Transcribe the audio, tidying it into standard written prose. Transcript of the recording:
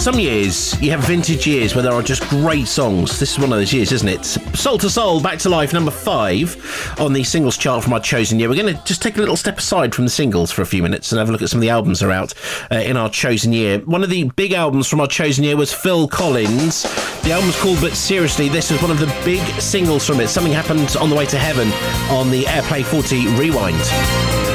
Some years, you have vintage years where there are just great songs. This is one of those years, isn't it? Soul to Soul, Back to Life, number 5 on the singles chart from our chosen year. We're going to just take a little step aside from the singles for a few minutes and have a look at some of the albums that are out in our chosen year. One of the big albums from our chosen year was Phil Collins. The album's called But Seriously. This was one of the big singles from it. Something Happened on the Way to Heaven on the Airplay 40 Rewind.